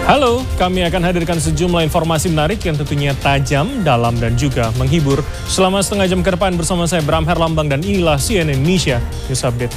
Halo, kami akan hadirkan sejumlah informasi menarik yang tentunya tajam, dalam, dan juga menghibur. Selama setengah jam ke depan bersama saya Bram Herlambang dan inilah CNN Indonesia News Update.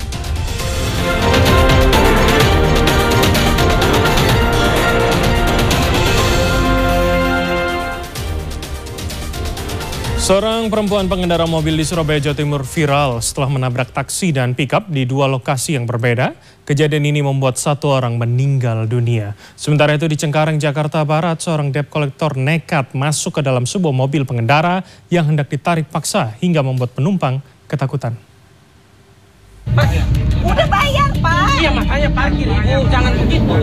Seorang perempuan pengendara mobil di Surabaya, Jawa Timur viral setelah menabrak taksi dan pickup di dua lokasi yang berbeda. Kejadian ini membuat satu orang meninggal dunia. Sementara itu di Cengkareng, Jakarta Barat, seorang debt collector nekat masuk ke dalam sebuah mobil pengendara yang hendak ditarik paksa hingga membuat penumpang ketakutan. Pak, udah bayar, Pak. Iya, makanya parkir, Ibu. Jangan begitu.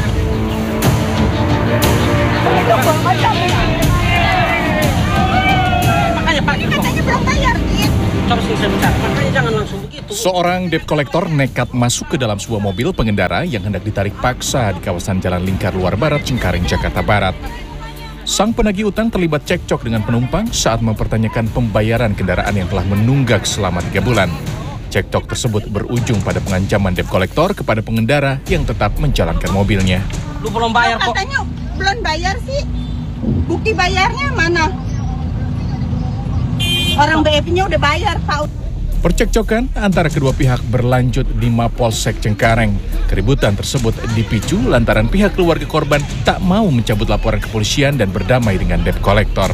Itu Bang, macam Katanya belum bayar, Dit. Coba saya bentar, makanya jangan langsung begitu. Seorang debt collector nekat masuk ke dalam sebuah mobil pengendara yang hendak ditarik paksa di kawasan Jalan Lingkar Luar Barat, Cengkareng, Jakarta Barat. Sang penagih utang terlibat cekcok dengan penumpang saat mempertanyakan pembayaran kendaraan yang telah menunggak selama 3 bulan. Cekcok tersebut berujung pada pengancaman debt collector kepada pengendara yang tetap menjalankan mobilnya. Lu belum bayar kok. Katanya belum bayar sih. Bukti bayarnya mana? Orang BF-nya udah bayar, Pak. Percekcokan antara kedua pihak berlanjut di Mapolsek Cengkareng. Keributan tersebut dipicu lantaran pihak keluarga korban tak mau mencabut laporan kepolisian dan berdamai dengan debt collector.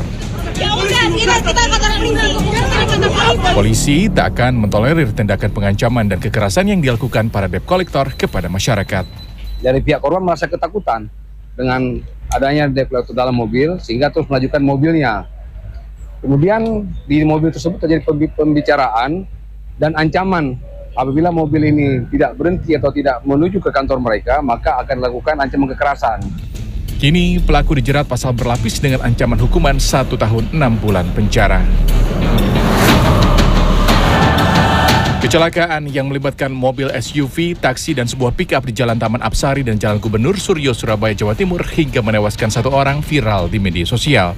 Polisi tak akan mentolerir tindakan pengancaman dan kekerasan yang dilakukan para debt collector kepada masyarakat. Dari pihak korban merasa ketakutan dengan adanya debt collector dalam mobil sehingga terus melanjutkan mobilnya. Kemudian di mobil tersebut terjadi pembicaraan dan ancaman apabila mobil ini tidak berhenti atau tidak menuju ke kantor mereka, maka akan dilakukan ancaman kekerasan. Kini pelaku dijerat pasal berlapis dengan ancaman hukuman 1 tahun 6 bulan penjara. Kecelakaan yang melibatkan mobil SUV, taksi, dan sebuah pick-up di Jalan Taman Apsari dan Jalan Gubernur Suryo, Surabaya, Jawa Timur hingga menewaskan 1 orang viral di media sosial.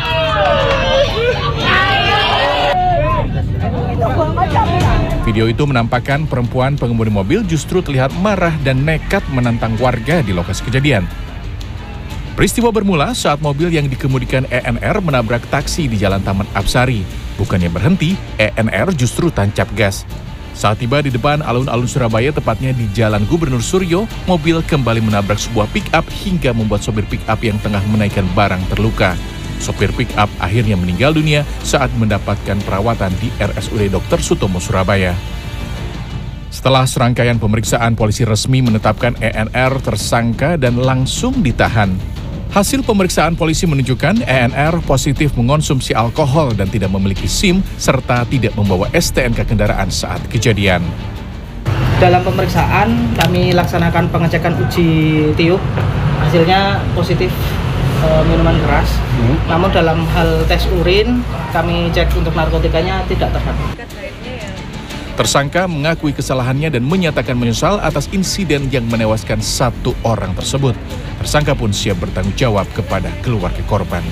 Video itu menampakkan perempuan pengemudi mobil justru terlihat marah dan nekat menantang warga di lokasi kejadian. Peristiwa bermula saat mobil yang dikemudikan ENR menabrak taksi di Jalan Taman Apsari. Bukannya berhenti, ENR justru tancap gas. Saat tiba di depan alun-alun Surabaya, tepatnya di Jalan Gubernur Suryo, mobil kembali menabrak sebuah pick-up hingga membuat sopir pick-up yang tengah menaikkan barang terluka. Sopir pick-up akhirnya meninggal dunia saat mendapatkan perawatan di RSUD Dr. Sutomo, Surabaya. Setelah serangkaian pemeriksaan, polisi resmi menetapkan ENR tersangka dan langsung ditahan. Hasil pemeriksaan polisi menunjukkan ENR positif mengonsumsi alkohol dan tidak memiliki SIM serta tidak membawa STNK kendaraan saat kejadian. Dalam pemeriksaan kami laksanakan pengecekan uji tiup, hasilnya positif minuman keras. Namun dalam hal tes urin kami cek untuk narkotikanya tidak terdapat. Tersangka mengakui kesalahannya dan menyatakan menyesal atas insiden yang menewaskan 1 orang tersebut. Tersangka pun siap bertanggung jawab kepada keluarga korban.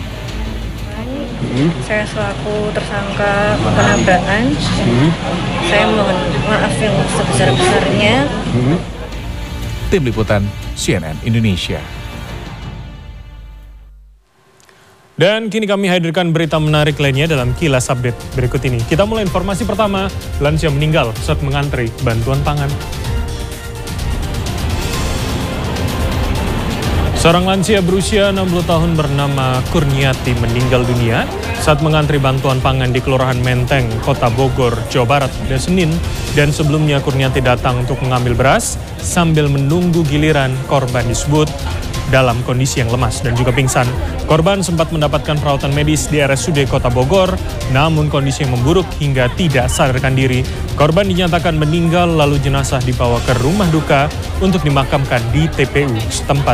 Saya selaku tersangka penabrakan, saya mohon maaf yang sebesar-besarnya. Tim Liputan CNN Indonesia. Dan kini kami hadirkan berita menarik lainnya dalam Kilas Update berikut ini. Kita mulai informasi pertama, lansia meninggal saat mengantri bantuan pangan. Seorang lansia berusia 60 tahun bernama Kurniati meninggal dunia saat mengantri bantuan pangan di Kelurahan Menteng, Kota Bogor, Jawa Barat pada Senin. Dan sebelumnya Kurniati datang untuk mengambil beras sambil menunggu giliran. Korban disebut dalam kondisi yang lemas dan juga pingsan. Korban sempat mendapatkan perawatan medis di RSUD Kota Bogor, namun kondisi yang memburuk hingga tidak sadarkan diri. Korban dinyatakan meninggal lalu jenazah dibawa ke rumah duka untuk dimakamkan di TPU setempat.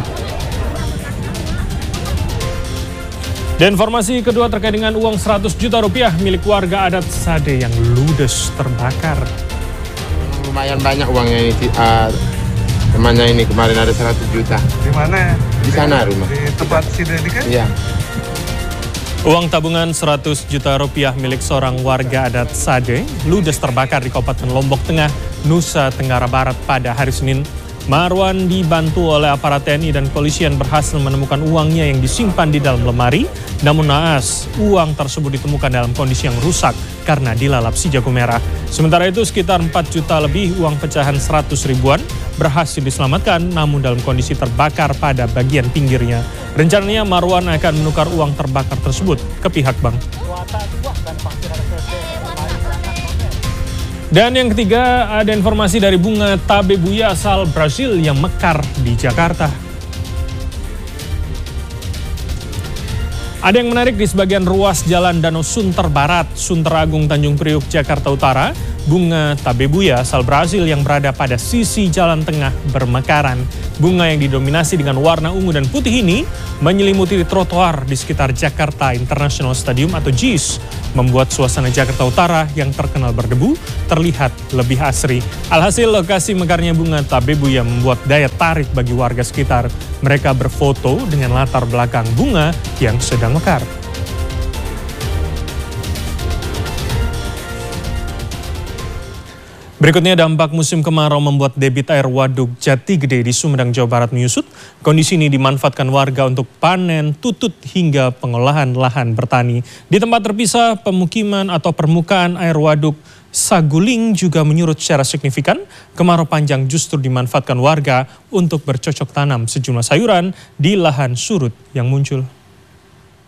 Dan informasi kedua terkait dengan uang 100 juta rupiah milik warga adat Sade yang ludes terbakar. Lumayan banyak uangnya ini. Temannya ini kemarin ada 100 juta. Di mana? Di sana rumah. Di tempat si Dedi kan? Iya. Uang tabungan 100 juta rupiah milik seorang warga adat Sade ludes terbakar di Kabupaten Lombok Tengah, Nusa Tenggara Barat pada hari Senin. Marwan dibantu oleh aparat TNI dan polisian berhasil menemukan uangnya yang disimpan di dalam lemari. Namun naas, uang tersebut ditemukan dalam kondisi yang rusak karena dilalap si jago merah. Sementara itu sekitar 4 juta lebih uang pecahan 100 ribuan berhasil diselamatkan namun dalam kondisi terbakar pada bagian pinggirnya. Rencananya Marwan akan menukar uang terbakar tersebut ke pihak bank. Dan yang ketiga, ada informasi dari bunga tabebuya asal Brasil yang mekar di Jakarta. Ada yang menarik di sebagian ruas Jalan Danau Sunter Barat, Sunter Agung, Tanjung Priuk, Jakarta Utara. Bunga tabebuya asal Brasil yang berada pada sisi jalan tengah bermekaran. Bunga yang didominasi dengan warna ungu dan putih ini menyelimuti trotoar di sekitar Jakarta International Stadium atau JIS, membuat suasana Jakarta Utara yang terkenal berdebu terlihat lebih asri. Alhasil lokasi mekarnya bunga tabebuya membuat daya tarik bagi warga sekitar. Mereka berfoto dengan latar belakang bunga yang sedang mekar. Berikutnya, dampak musim kemarau membuat debit air waduk Jati Gede di Sumedang, Jawa Barat menyusut. Kondisi ini dimanfaatkan warga untuk panen, tutut, hingga pengolahan lahan bertani. Di tempat terpisah pemukiman atau permukaan air waduk Saguling juga menyurut secara signifikan. Kemarau panjang justru dimanfaatkan warga untuk bercocok tanam sejumlah sayuran di lahan surut yang muncul.